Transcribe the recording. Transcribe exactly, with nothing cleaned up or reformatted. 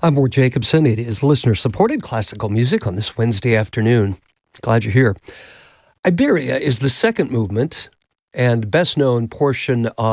I'm Ward Jacobson. It is listener-supported classical music on this Wednesday afternoon. Glad you're here. Iberia is the second movement and best-known portion of